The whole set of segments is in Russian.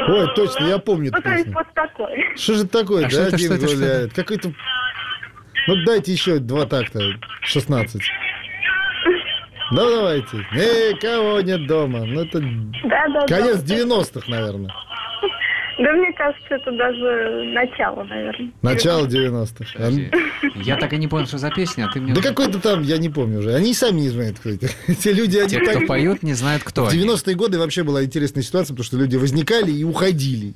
Ой, точно, я помню эту Ну, то есть песню. вот такой. Что же такое, А да, что один это? гуляет? Какой-то... Ну, дайте еще 2 такта, 16. Ну, давайте. Никого нет дома. Ну, это Да. конец 90-х, наверное. Да, мне кажется, это даже начало, наверное. Начало 90-х. Подожди. Я так и не понял, что за песня, а ты мне... Да уже- какой-то там, я не помню уже. Они сами не знают, кто это. Те люди, они Те, кто так... поют, не знают, кто В они. 90-е годы вообще была интересная ситуация, потому что люди возникали и уходили.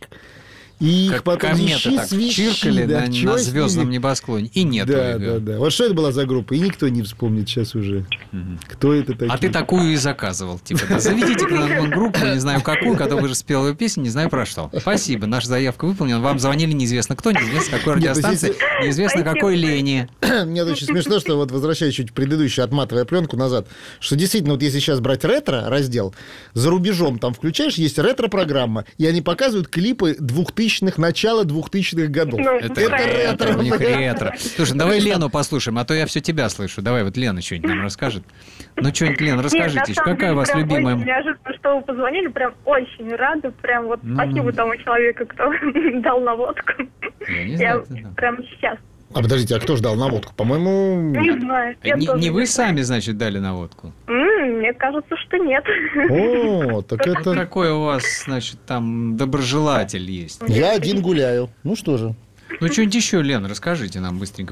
И их Как потом кометы ищи, так свищи, чиркали да, чего на с звездном ними? небосклоне. И нету Да. ее. Вот что это была за группа? И никто не вспомнит сейчас уже. Кто это такие? А ты такую и заказывал. Типа, да, заведите к нам группу, не знаю какую, которая уже спела ее песню, не знаю про что. Спасибо, наша заявка выполнена. Вам звонили неизвестно кто, неизвестно какой Нет, радиостанции, неизвестно Спасибо. какой Лене. Мне очень смешно, что вот возвращаясь чуть предыдущую, отматывая пленку назад, что действительно, вот если сейчас брать ретро-раздел, за рубежом там включаешь, есть ретро-программа, и они показывают клипы 2000-х, начала 2000-х годов. Ну, Это ретро, у них ретро. Слушай, давай Лену послушаем, а то я все тебя слышу. Давай, вот Лена что-нибудь нам расскажет. Ну, что-нибудь, Лен, расскажите, какая у вас Очень любимая... неожиданно, что вы позвонили, прям очень рада, прям вот Ну, спасибо тому человеку, кто дал наводку. Я не Я знаю, кто там. прям сейчас А подождите, а кто ждал наводку? По-моему... не знаю. я тоже Не вы знаю. сами, значит, дали наводку? Мне кажется, что нет. О, так Ну, это... какой у вас, значит, там доброжелатель есть? Я один гуляю. Ну что же. Ну, что-нибудь еще, Лен, расскажите нам быстренько.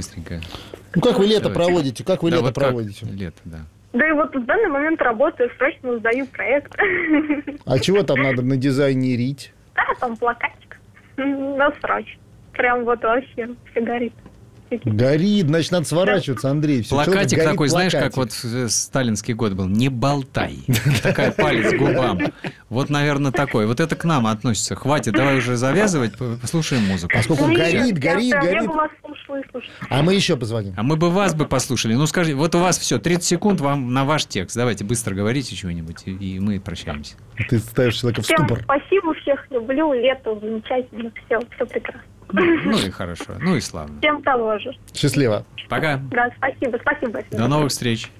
Ну как вы лето Давайте. проводите? Как вы Да, лето вот как проводите? лето, да. Да и вот в данный момент работаю, срочно сдаю проект. А чего там надо надизайнерить? Да, там плакатик. Насрочно. Прям вот вообще все горит. Горит, значит, надо сворачиваться, Андрей. Всё, человек Плакатик горит, такой, знаешь, плакатик. как вот сталинский год был. Не болтай. Такая палец к губам. Вот, наверное, такой. Вот это к нам относится. Хватит, давай уже завязывать, послушаем музыку. Поскольку Ну, горит, я горит, прям- Я горит. бы вас слушала и слушала. А мы еще позвоним. А мы бы вас бы послушали. Ну, скажи, вот у вас все, 30 секунд вам на ваш текст. Давайте быстро говорите чего-нибудь, и мы прощаемся. Ты ставишь человека в Всем ступор. спасибо, всех люблю, лето замечательно, все прекрасно. Ну и хорошо, ну и славно. Всем того же. Счастливо. Пока. Да, спасибо большое. До новых встреч.